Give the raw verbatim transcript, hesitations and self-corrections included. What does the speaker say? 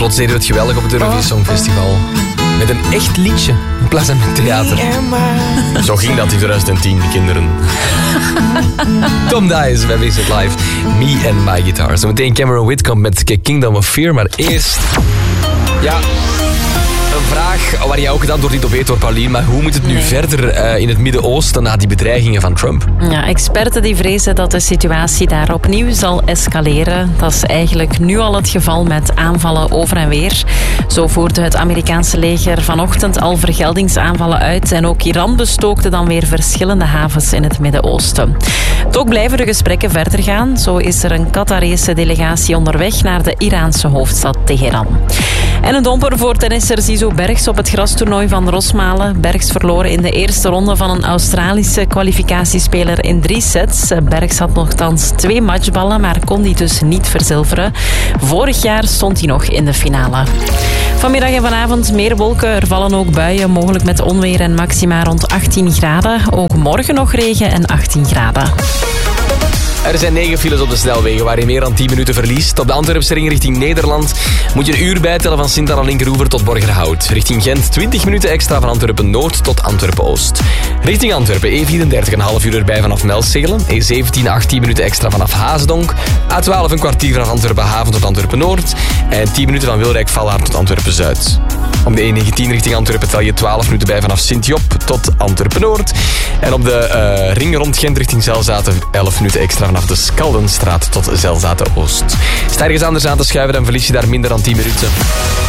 plots deden we het geweldig op het Eurovisie Songfestival. Met een echt liedje, in plaats van met theater. Zo ging dat in twintig tien, kinderen. Tom Dice bij Basic Live. Me and My Guitar. Zometeen Cameron Whitcomb met Kingdom of Fear. Maar eerst... Ja... Een vraag waar jij ook het antwoord niet op weet hoor, Paulien. Maar hoe moet het nu nee. verder uh, in het Midden-Oosten na die bedreigingen van Trump? Ja, experten die vrezen dat de situatie daar opnieuw zal escaleren. Dat is eigenlijk nu al het geval met aanvallen over en weer. Zo voerde het Amerikaanse leger vanochtend al vergeldingsaanvallen uit. En ook Iran bestookte dan weer verschillende havens in het Midden-Oosten. Toch blijven de gesprekken verder gaan. Zo is er een Qatarese delegatie onderweg naar de Iraanse hoofdstad Teheran. En een domper voor tennisser Zizou Bergs op het grastoernooi van Rosmalen. Bergs verloor in de eerste ronde van een Australische kwalificatiespeler in drie sets. Bergs had nogthans twee matchballen, maar kon die dus niet verzilveren. Vorig jaar stond hij nog in de finale. Vanmiddag en vanavond meer wolken. Er vallen ook buien, mogelijk met onweer en maxima rond achttien graden. Ook morgen nog regen en achttien graden. Er zijn negen files op de snelwegen waar je meer dan tien minuten verliest. Op de Antwerpse ring richting Nederland moet je een uur bijtellen van Sint-Anna-Linkeroever tot Borgerhout. Richting Gent twintig minuten extra van Antwerpen-Noord tot Antwerpen-Oost. Richting Antwerpen E vierendertig een half uur erbij vanaf Melzegelen. E zeventien achttien minuten extra vanaf Haasdonk. A twaalf een kwartier vanaf Antwerpen-Haven tot Antwerpen-Noord. En tien minuten van Wilrijk-Vallaard tot Antwerpen-Zuid. Op de E negentien richting Antwerpen tel je twaalf minuten bij vanaf Sint-Job tot Antwerpen-Noord. En op de uh, ring rond Gent richting Zelzaten elf minuten extra vanaf de Skaldenstraat tot Zelzaten-Oost. Sta ergens anders aan te schuiven, dan verlies je daar minder dan tien minuten.